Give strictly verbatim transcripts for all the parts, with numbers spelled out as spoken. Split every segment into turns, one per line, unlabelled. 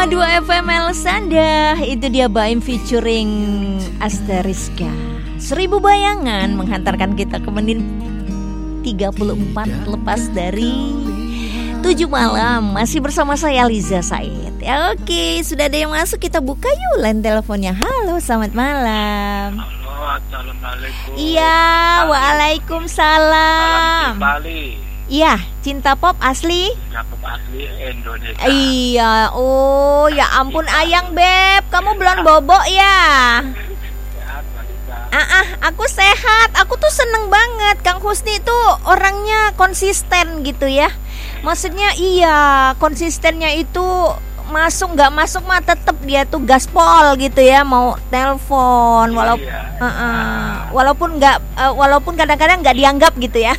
dua F M Elsanda, itu dia Baim featuring Asteriska. Seribu bayangan menghantarkan kita ke menit tiga puluh empat lepas dari tujuh malam. Masih bersama saya Liza Said. Ya, oke, sudah ada yang masuk, kita buka yuk line teleponnya. Halo, selamat malam.
Halo, assalamualaikum.
Iya, waalaikumsalam.
Salam Bali.
Iya, cinta pop asli.
Cinta pop asli Indonesia.
Iya, oh ya ampun ayang beb, kamu belum bobok ya?
Sehat, Balita.
Ah, ah, aku sehat. Aku tuh seneng banget. Kang Husni tuh orangnya konsisten gitu ya. Maksudnya iya, konsistennya itu masuk nggak masuk mah tetep dia tuh gaspol gitu ya, mau telepon walaupun
Iya.
uh, uh, walaupun nggak uh, walaupun kadang-kadang nggak dianggap gitu ya.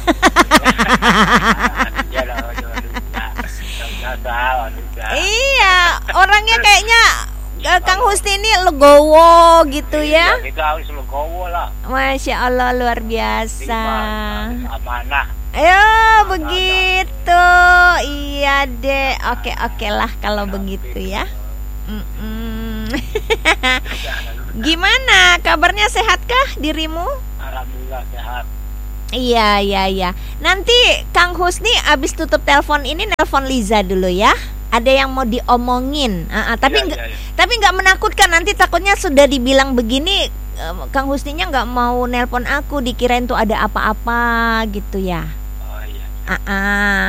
Ya, lah, waduh, waduh, waduh.
Iya, orangnya kayaknya uh, Kang Husni ini legowo gitu ya.
Iya, kita harus legowo lah.
Masya Allah, luar biasa.
Amanah.
Ayo begitu. Iya deh. Oke oke lah kalau begitu ya. Mm-mm. Gimana kabarnya, sehatkah dirimu?
Alhamdulillah sehat.
Iya iya iya. Nanti Kang Husni abis tutup telepon ini nelpon Liza dulu ya. Ada yang mau diomongin. Uh-uh, tapi
Iya,
nggak
iya, iya.
tapi nggak menakutkan. Nanti takutnya sudah dibilang begini, uh, Kang Husninya nggak mau nelpon aku, dikirain tuh ada apa-apa gitu ya.
Oh iya.
Ah,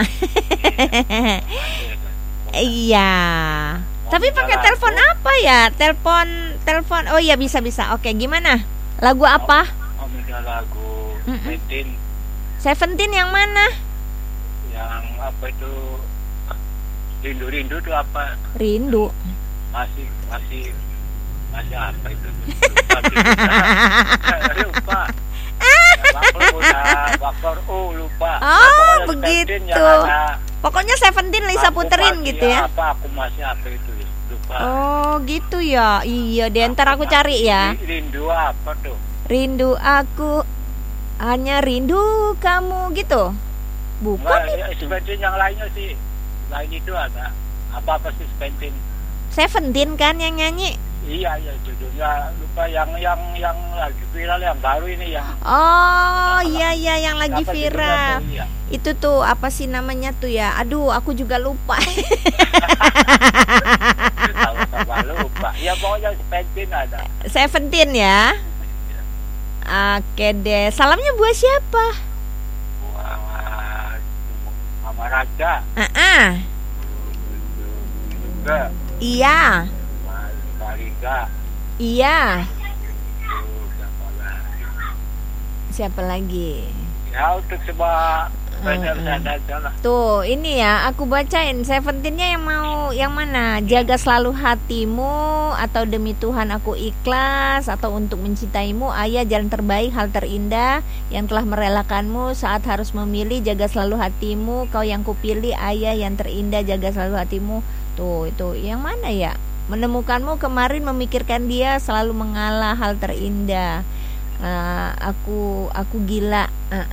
iya. Tapi pakai telepon apa ya? Telepon, telepon. Oh iya bisa bisa. Oke, gimana? Lagu apa?
Oh, minta lagu
Mm-mm.
Seventeen
Seventeen yang mana?
yang apa itu rindu-rindu tuh apa?
Rindu.
Masih masih masih apa itu? Lupa. Lupa. Bakor udah bakor oh lupa.
Oh,
Ya, pokoknya
begitu.
Seventeen yang ada
Pokoknya Seventeen Lisa
aku
puterin
masih
gitu ya.
Apa aku masih apa itu lupa.
Oh gitu ya. Iya deh, ntar aku cari ya.
Rindu apa tuh?
Rindu aku, hanya rindu kamu gitu. Bukan
Enggak, ya, Seventeen yang lainnya sih. Lain itu ada apa-apa sih Seventeen.
Seventeen kan yang nyanyi.
Iya iya judulnya lupa, yang yang yang lagi viral yang baru ini yang
Oh iya iya yang lagi
apa
viral.
judulnya tuh, iya.
Itu tuh apa sih namanya tuh ya? Aduh, aku juga lupa.
Sama-sama lupa. Ya pokoknya Seventeen ada.
Seventeen ya. Oke deh. Salamnya buat siapa?
Buat Mama Raja.
Ah, ah.
Juga
Iya.
Mariga.
Iya.
Tuh, siapa lagi?
Siapa lagi?
Ya untuk semua pendengar saya aja lah.
Tuh, ini ya aku bacain. Seventeennya yang mau yang mana? Jaga selalu hatimu, atau demi Tuhan aku ikhlas, atau untuk mencintaimu, ayah jalan terbaik, hal terindah yang telah merelakanmu saat harus memilih, jaga selalu hatimu, kau yang kupilih, ayah yang terindah, jaga selalu hatimu. Tuh, itu yang mana ya? Menemukanmu kemarin, memikirkan dia, selalu mengalah, hal terindah. Uh, aku aku gila. Uh.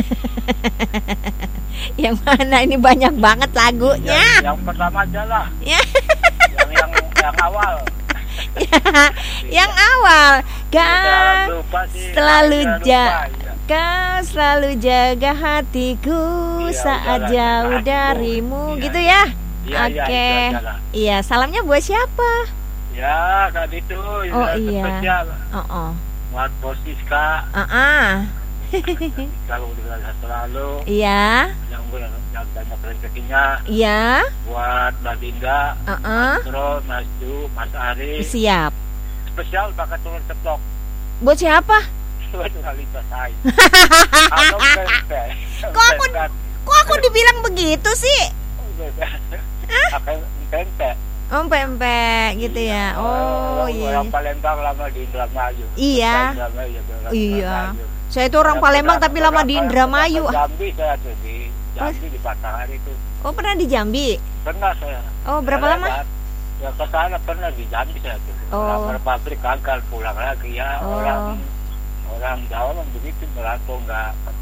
Yang mana ini banyak banget lagunya.
Yang, yang pertama aja lah.
Ya.
yang yang yang awal.
Ya, yang awal. Kau
Jangan lupa sih,
selalu
jangan
ja,
lupa, ya.
kau selalu jaga hatiku
Iya,
saat
udahlah,
jauh
jaga hatiku.
darimu,
Iya,
gitu
iya.
ya.
Iya, iya,
Oke.
itu aja lah.
Iya, salamnya buat siapa?
Ya kan itu
Oh,
ya,
iya.
spesial
Oh, oh.
buat Bos Siska.
Ah, ah.
Kalau udah selalu
Iya,
yang yang banyak rezekinya,
iya.
buat Mbak Dinda,
Ah, ah.
Mas Tro, Mas Ju, Mas Ari.
Siap.
Spesial pakai telur ceplok.
Buat siapa?
Buat Alita Sai. Atau pempek.
Kok aku kok aku dibilang begitu sih?
Pakai pempek.
Oh, pempek gitu ya. Oh, iya.
Orang Palembang lama di Indramayu.
Iya.
Indramayu, orang
Iya.
Indramayu.
Saya itu orang
Saya
Palembang
pernah-
tapi lama
pernah-
di
pernah-
Indramayu.
pernah ke Jambi saya tuh di Jambi di Batangan itu.
Oh, pernah di Jambi?
Pernah saya.
Oh, berapa
Saya
lama?
lewat. Ya ke sana pernah di Jambi saya tuh.
Oh.
Lamar pabrik gagal pulang lagi ya.
Oh.
Orang orang Jawa memang begitu, merantau nggak ketemu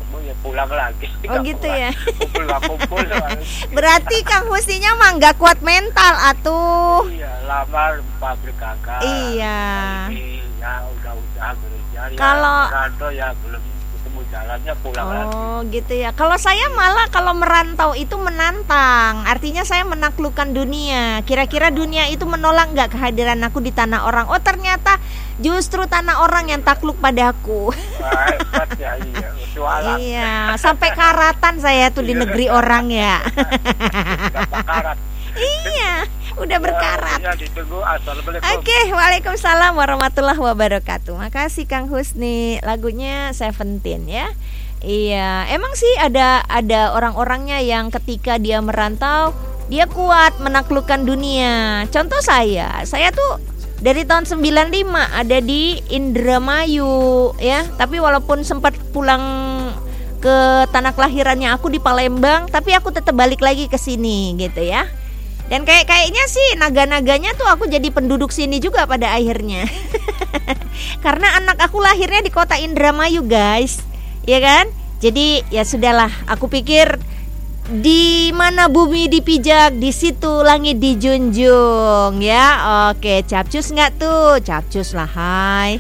ketemu ya pulang lagi.
Oh gitu ya.
Kumpul nggak kumpul.
Berarti Kang Husninya mah nggak kuat mental atuh.
Iya, lama pabrik gagal.
Iya.
Ini ya udah-udah kerja ya.
Kalau-
merantau ya belum ketemu jalannya pulang lagi.
Oh gitu ya. Kalau saya malah kalau merantau itu menantang. Artinya saya menaklukkan dunia. Kira-kira dunia itu menolak nggak kehadiran aku di tanah orang? Oh ternyata justru tanah orang yang takluk padaku.
Wah, hebat ya, iya. Jualan.
Iya, sampai karatan saya tuh di negeri orang ya.
Udah bakarat.
Iya, udah berkarat.
Ya, ditunggu. Assalamualaikum.
Oke, waalaikumsalam warahmatullahi wabarakatuh. Makasih Kang Husni. Lagunya Seventeen ya. Iya, emang sih ada ada orang-orangnya yang ketika dia merantau dia kuat menaklukkan dunia. Contoh saya, saya tuh dari tahun sembilan puluh lima ada di Indramayu ya. Tapi walaupun sempat pulang ke tanah kelahirannya aku di Palembang, tapi aku tetap balik lagi ke sini gitu ya. Dan kayak kayaknya sih naga-naganya tuh aku jadi penduduk sini juga pada akhirnya. Karena anak aku lahirnya di kota Indramayu, guys. Ya kan? Jadi ya sudahlah, aku pikir di mana bumi dipijak, di situ langit dijunjung ya. Oke, capcus nggak tuh? Capcus lah, hai.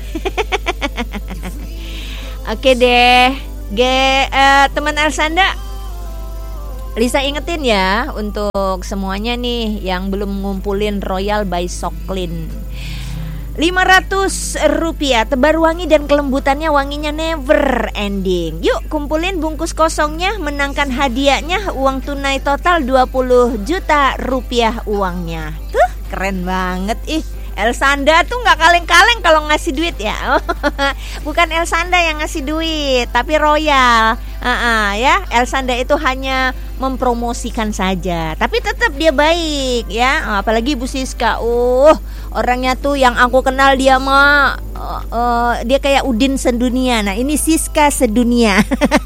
Oke deh, Ge, uh, teman Elsanda, Lisa ingetin ya untuk semuanya nih yang belum ngumpulin Royal by Soklin. lima ratus rupiah, tebar wangi dan kelembutannya, wanginya never ending. Yuk kumpulin bungkus kosongnya, menangkan hadiahnya, uang tunai total dua puluh juta rupiah uangnya. Tuh keren banget ih. Elsanda tuh gak kaleng-kaleng kalau ngasih duit ya. Bukan Elsanda yang ngasih duit, tapi Royal. uh-uh, ya Elsanda itu hanya mempromosikan saja, tapi tetap dia baik ya. Apalagi Bu Siska, uh orangnya tuh yang aku kenal dia mah uh, uh, dia kayak Udin sedunia. Nah ini Siska sedunia.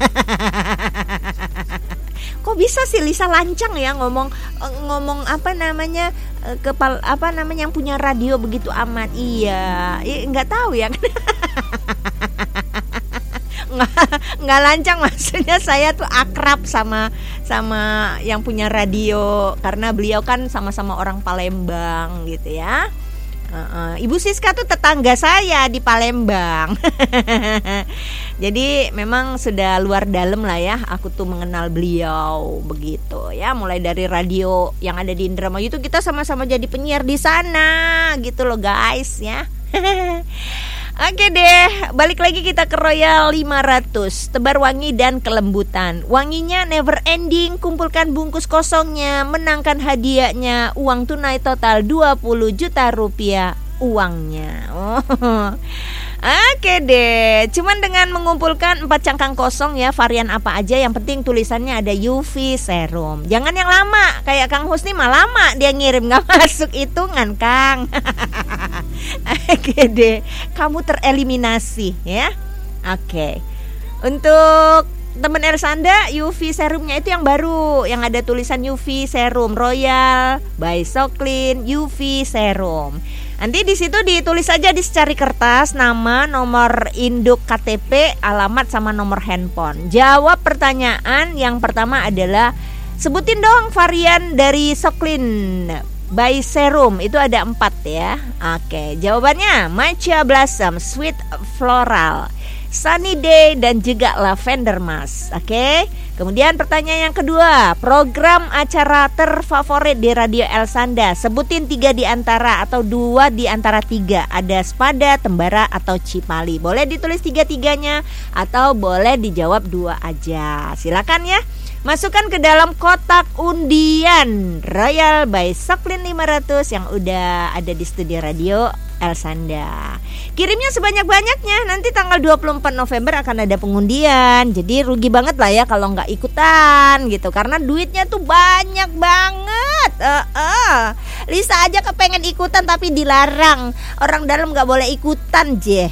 Kok bisa sih Lisa lancang ya ngomong ngomong apa namanya kepal apa namanya yang punya radio begitu amat. Iya, ya, nggak tahu ya. nggak nggak lancang, maksudnya saya tuh akrab sama sama yang punya radio karena beliau kan sama-sama orang Palembang gitu ya. Uh, uh, Ibu Siska tuh tetangga saya di Palembang. Jadi memang sudah luar dalam lah ya, aku tuh mengenal beliau begitu ya. Mulai dari radio yang ada di Indramayu itu kita sama-sama jadi penyiar di sana gitu loh guys ya. Oke deh, balik lagi kita ke Royal lima ratus, tebar wangi dan kelembutan. Wanginya never ending, kumpulkan bungkus kosongnya, menangkan hadiahnya, uang tunai total dua puluh juta rupiah uangnya. Oh. Oke deh, cuman dengan mengumpulkan empat cangkang kosong ya, varian apa aja, yang penting tulisannya ada U V serum. Jangan yang lama, kayak Kang Husni mah lama dia ngirim, gak masuk hitungan Kang. Oke deh, kamu tereliminasi ya. Oke, untuk temen Elsanda, U V serumnya itu yang baru, yang ada tulisan U V serum Royal by Soklin U V serum. Nanti di situ ditulis aja di secari kertas nama, nomor induk K T P, alamat sama nomor handphone. Jawab pertanyaan yang pertama adalah sebutin dong varian dari Soklin by Serum, itu ada empat ya. Oke, jawabannya Matcha Blossom, Sweet Floral, Sunny Day, dan juga Lavender Mask. Oke. Kemudian pertanyaan yang kedua, program acara terfavorit di Radio Elsanda. Sebutin tiga di antara atau dua di antara tiga. Ada Spada, Tembara, atau Cipali. Boleh ditulis tiga-tiganya atau boleh dijawab dua aja. Silakan ya. Masukkan ke dalam kotak undian Royal by Soklin lima ratus yang udah ada di studio Radio Elsanda. Kirimnya sebanyak-banyaknya. Nanti tanggal dua puluh empat November akan ada pengundian. Jadi rugi banget lah ya kalau nggak ikutan gitu, karena duitnya tuh banyak banget. uh, uh. Lisa aja kepengen ikutan tapi dilarang. Orang dalam nggak boleh ikutan je.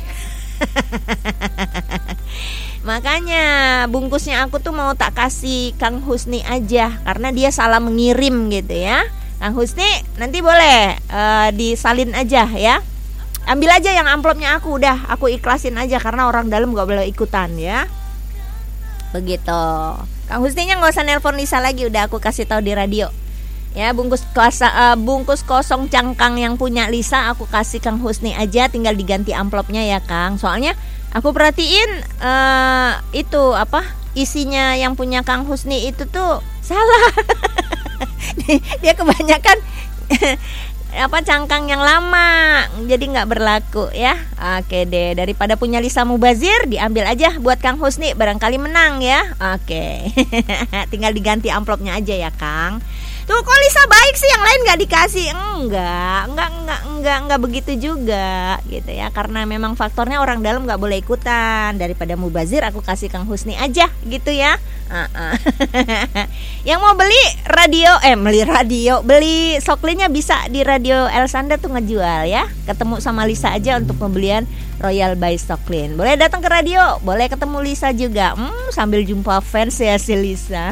Makanya bungkusnya aku tuh mau tak kasih Kang Husni aja, karena dia salah mengirim gitu ya. Kang Husni nanti boleh uh, disalin aja ya. Ambil aja yang amplopnya aku, udah aku ikhlasin aja karena orang dalam gak boleh ikutan ya. Begitu. Kang Husninya nggak usah nelpon Lisa lagi, udah aku kasih tahu di radio. Ya, bungkus kuasa, uh, bungkus kosong cangkang yang punya Lisa aku kasih Kang Husni aja, tinggal diganti amplopnya ya Kang. Soalnya aku perhatiin uh, itu apa isinya yang punya Kang Husni itu tuh salah. Dia kebanyakan apa cangkang yang lama, jadi nggak berlaku ya. Oke deh, daripada punya Lisa mubazir, diambil aja buat Kang Husni, barangkali menang ya. Oke. Tinggal diganti amplopnya aja ya Kang. Tuh kok Lisa baik sih, yang lain nggak dikasih? Enggak, enggak, enggak, enggak, enggak begitu juga gitu ya. Karena memang faktornya orang dalam nggak boleh ikutan. Daripada mubazir, aku kasih Kang Husni aja gitu ya. Uh-uh. Yang mau beli radio, eh beli radio, beli soklinnya bisa di Radio Elsanda tuh ngejual ya. Ketemu sama Lisa aja untuk pembelian Royal by Stoklin. Boleh datang ke radio, boleh ketemu Lisa juga. Hmm, sambil jumpa fans ya si Lisa.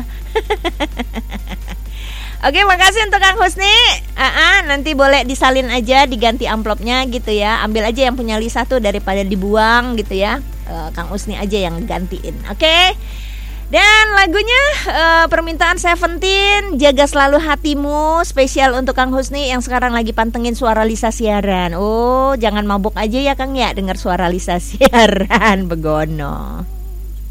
Oke, makasih untuk Kang Husni. Aa, nanti boleh disalin aja, diganti amplopnya gitu ya. Ambil aja yang punya Lisa tuh daripada dibuang gitu ya. uh, Kang Husni aja yang gantiin. Oke. Dan lagunya uh, permintaan Seventeen, Jaga Selalu Hatimu, spesial untuk Kang Husni yang sekarang lagi pantengin suara Lisa siaran. Oh, jangan mabuk aja ya Kang ya dengar suara Lisa siaran, begono.